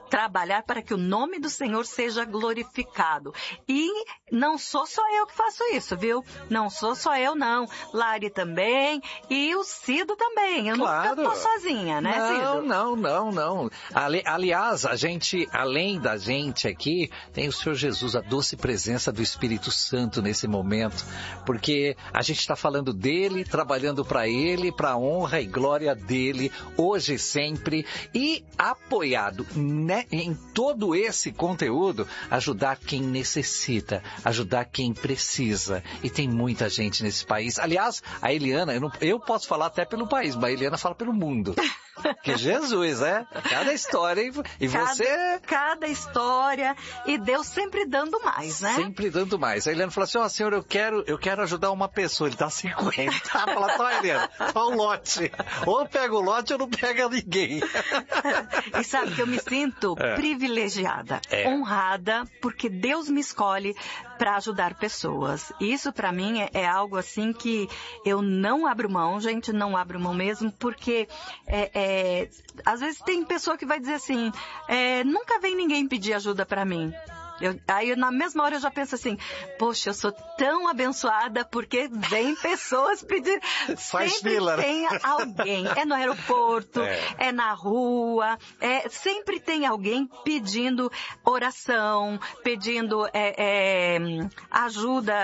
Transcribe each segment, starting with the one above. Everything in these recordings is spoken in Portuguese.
trabalhar para que o nome do Senhor seja glorificado. E não sou só eu que faço isso, viu? Não sou só eu, não. Lari também e o Cido também. Eu nunca tô sozinha, né, Cido? Não. Aliás, a gente, além da gente aqui, tem o Senhor Jesus, a doce presença do Espírito Santo nesse momento, porque a gente está falando dele, trabalhando para ele, para a honra e glória dele, hoje e sempre, e apoiado, né, em todo esse conteúdo, ajudar quem necessita, ajudar quem precisa. E tem muita gente nesse país. Aliás, a Eliana, eu posso falar até pelo país, mas a Eliana fala pelo mundo. Que Jesus, né? Cada história. E você... Cada história. E Deus sempre dando mais, né? Sempre dando mais. A Eliana falou assim, senhor, eu quero ajudar uma pessoa. Ele dá 50. Fala, só, Eliana, só um lote. Ou pega o lote ou não pega ninguém. E sabe que eu me sinto privilegiada, honrada, porque Deus me escolhe para ajudar pessoas. Isso para mim é algo assim que eu não abro mão, gente, não abro mão mesmo, porque às vezes tem pessoa que vai dizer assim, nunca vem ninguém pedir ajuda para mim. Aí na mesma hora eu já penso assim, poxa, eu sou tão abençoada porque vem pessoas pedir. Faz sempre fila, né? tem alguém. É no aeroporto, é na rua, sempre tem alguém pedindo oração, pedindo ajuda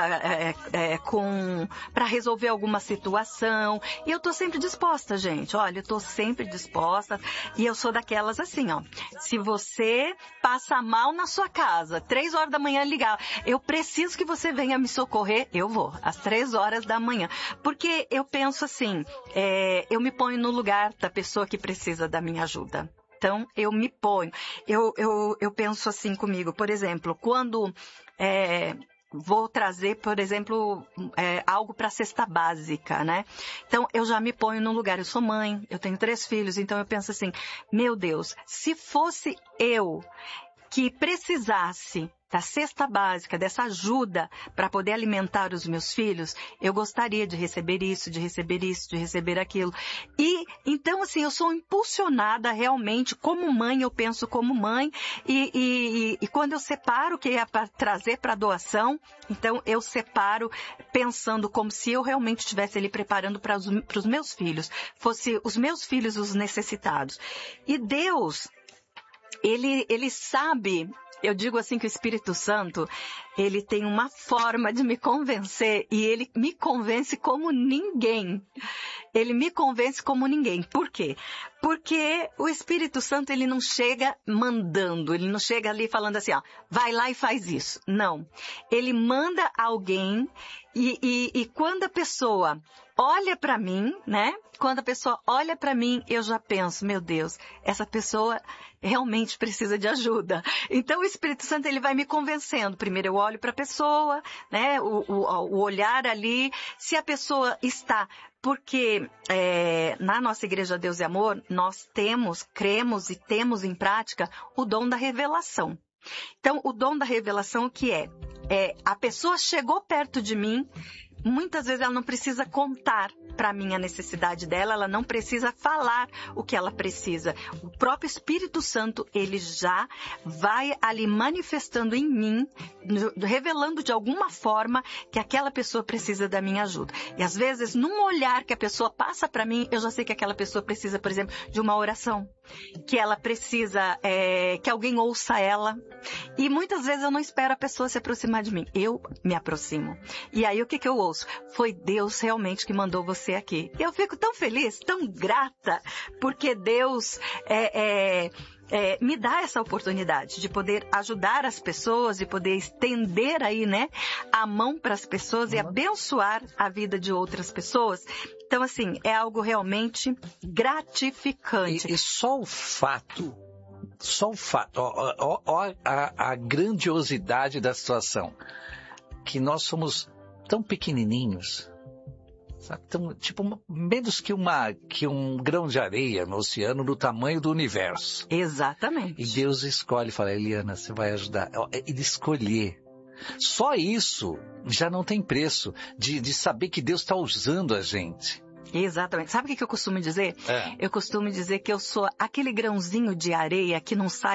para resolver alguma situação. E eu tô sempre disposta, gente. Olha, eu tô sempre disposta. E eu sou daquelas assim, ó. Se você passa mal na sua casa, 3 horas da manhã ligar, eu preciso que você venha me socorrer, eu vou, às 3 horas da manhã. Porque eu penso assim, eu me ponho no lugar da pessoa que precisa da minha ajuda. Então, eu me ponho. Eu penso assim comigo, por exemplo, quando vou trazer, por exemplo, algo para a cesta básica, né? Então, eu já me ponho no lugar. Eu sou mãe, eu tenho 3 filhos, então eu penso assim, meu Deus, se fosse eu que precisasse da cesta básica, dessa ajuda para poder alimentar os meus filhos, eu gostaria de receber isso, de receber aquilo. E, então, assim, eu sou impulsionada realmente, como mãe, eu penso como mãe, e quando eu separo o que é para trazer para doação, então eu separo pensando como se eu realmente estivesse ali preparando para os meus filhos, fosse os meus filhos os necessitados. E Deus, Ele sabe, eu digo assim que o Espírito Santo, ele tem uma forma de me convencer e ele me convence como ninguém. Ele me convence como ninguém. Por quê? Porque o Espírito Santo, ele não chega mandando, ele não chega ali falando assim, ó, vai lá e faz isso. Não. Ele manda alguém e quando a pessoa olha para mim, né? Quando a pessoa olha para mim, eu já penso, meu Deus, essa pessoa realmente precisa de ajuda. Então o Espírito Santo, ele vai me convencendo. Primeiro eu olho para a pessoa, né? O olhar ali, se a pessoa está... Porque na nossa Igreja Deus e Amor, nós cremos e temos em prática o dom da revelação. Então, o dom da revelação, o que é? A pessoa chegou perto de mim, muitas vezes ela não precisa contar para mim a necessidade dela, ela não precisa falar o que ela precisa. O próprio Espírito Santo, ele já vai ali manifestando em mim, revelando de alguma forma que aquela pessoa precisa da minha ajuda. E às vezes, num olhar que a pessoa passa para mim, eu já sei que aquela pessoa precisa, por exemplo, de uma oração. Que ela precisa, que alguém ouça ela. E muitas vezes eu não espero a pessoa se aproximar de mim. Eu me aproximo. E aí o que eu ouço? Foi Deus realmente que mandou você aqui. E eu fico tão feliz, tão grata, porque Deus me dá essa oportunidade de poder ajudar as pessoas, de poder estender aí, né, a mão para as pessoas e abençoar a vida de outras pessoas. Então, assim, é algo realmente gratificante. E só o fato, ó, a grandiosidade da situação, que nós somos tão pequenininhos, sabe? Tão, tipo, menos que um grão de areia no oceano, do tamanho do universo. Exatamente. E Deus escolhe, fala, Eliana, você vai ajudar. Ele escolher. Só isso já não tem preço de saber que Deus está usando a gente. Exatamente. Sabe o que eu costumo dizer? Eu costumo dizer que eu sou aquele grãozinho de areia que não sai